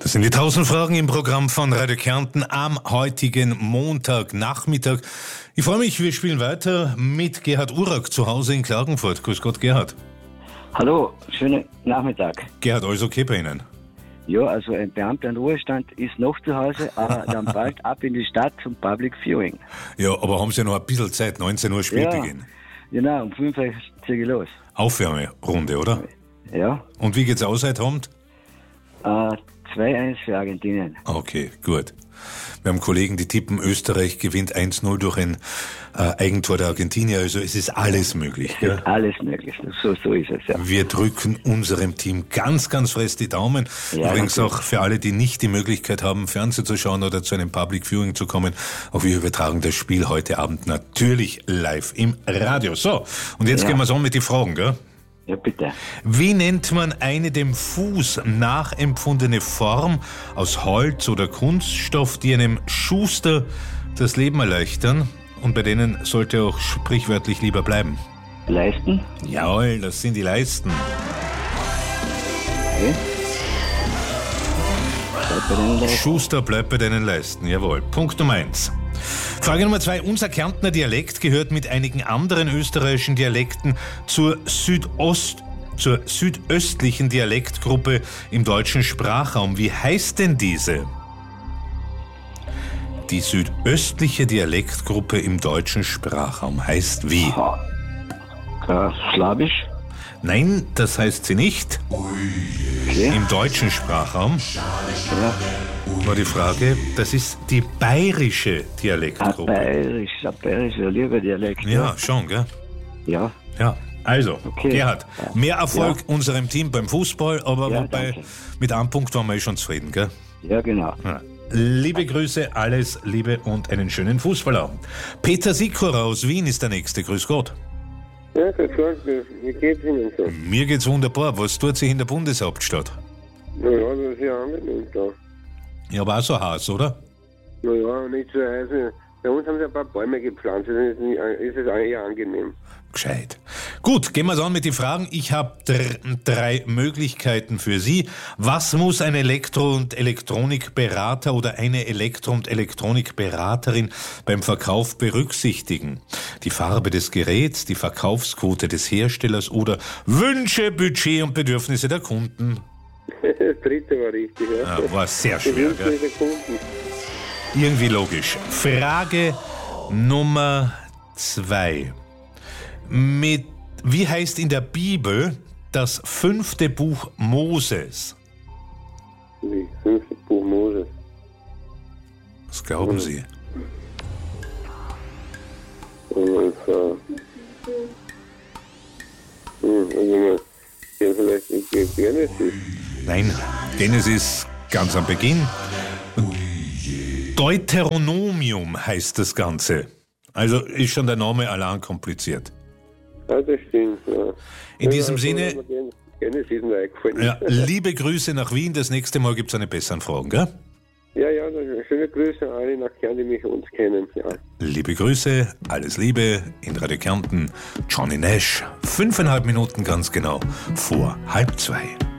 Das sind die 1000 Fragen im Programm von Radio Kärnten am heutigen Montagnachmittag. Ich freue mich, wir spielen weiter mit Gerhard Urak zu Hause in Klagenfurt. Grüß Gott, Gerhard. Hallo, schönen Nachmittag. Gerhard, alles okay bei Ihnen? Ja, also ein Beamter in Ruhestand ist noch zu Hause, aber dann bald ab in die Stadt zum Public Viewing. Ja, aber haben Sie noch ein bisschen Zeit, 19 Uhr Spielbeginn. Genau, um 5 Uhr ziehe ich los. Aufwärmerunde, oder? Ja. Und wie geht's aus heute Abend? 2-1 für Argentinien. Okay, gut. Wir haben Kollegen, die tippen, Österreich gewinnt 1-0 durch ein Eigentor der Argentinier. Also es ist alles möglich. Es ist alles möglich. So ist es, ja. Wir drücken unserem Team ganz, ganz fest die Daumen. Ja, übrigens natürlich. auch für alle, die nicht die Möglichkeit haben, Fernsehen zu schauen oder zu einem Public Viewing zu kommen. Auch wir übertragen das Spiel heute Abend natürlich live im Radio. So, und jetzt gehen wir so mit die Fragen, gell? Ja, bitte. Wie nennt man eine dem Fuß nachempfundene Form aus Holz oder Kunststoff, die einem Schuster das Leben erleichtern und bei denen sollte auch sprichwörtlich lieber bleiben? Leisten? Jawohl, das sind die Leisten. Okay. Bleibt bei den Leisten. Schuster, bleib bei deinen Leisten, jawohl. Punkt Nummer 1. Frage Nummer 2. Unser Kärntner Dialekt gehört mit einigen anderen österreichischen Dialekten zur südöstlichen Dialektgruppe im deutschen Sprachraum. Wie heißt denn diese? Die südöstliche Dialektgruppe im deutschen Sprachraum heißt wie? Slawisch? Nein, das heißt sie nicht. Okay. Im deutschen Sprachraum Ja. war die Frage, das ist die bayerische Dialektgruppe. Bayerisch, lieber Dialekt. Ja, schon, gell? Ja. Ja, also, Okay. Gerhard, mehr Erfolg unserem Team beim Fußball, aber Ja, wobei danke. mit einem Punkt waren wir schon zufrieden, gell? Ja, genau. Ja. Liebe Grüße, alles Liebe und einen schönen Fußballabend. Peter Sikora aus Wien ist der Nächste. Grüß Gott. Ja, grüß Gott, wie geht's Ihnen so? Mir geht's wunderbar. Was tut sich in der Bundeshauptstadt? Naja, das ist ja angenehm da. Ja, war so heiß, oder? Naja, nicht so heiß. Bei uns haben sie ein paar Bäume gepflanzt, dann ist es eher angenehm. Gescheit. Gut, gehen wir es an mit den Fragen. Ich habe drei Möglichkeiten für Sie. Was muss ein Elektro- und Elektronikberater oder eine Elektro- und Elektronikberaterin beim Verkauf berücksichtigen? Die Farbe des Geräts, die Verkaufsquote des Herstellers oder Wünsche, Budget und Bedürfnisse der Kunden? Das dritte war richtig, ja. Ja, war sehr Die schwer, Wünsche gell? der Kunden. Irgendwie logisch. Frage Nummer 2. Wie heißt in der Bibel das 5. Buch Moses? Wie 5. Buch Moses. Was glauben Sie? Und vielleicht Genesis. Nein, Genesis ganz am Beginn. Deuteronomium heißt das Ganze. Also ist schon der Name allein kompliziert. Ja, das stimmt, ja. In diesem Sinne, Genesis mir eingefallen. ja, liebe Grüße nach Wien. Das nächste Mal gibt es eine besseren Fragen, gell? Ja, schöne Grüße an alle nach Kärnten, die mich uns kennen. Ja. Liebe Grüße, alles Liebe in Radio Kärnten. Johnny Nash, 5,5 Minuten ganz genau vor 1:30.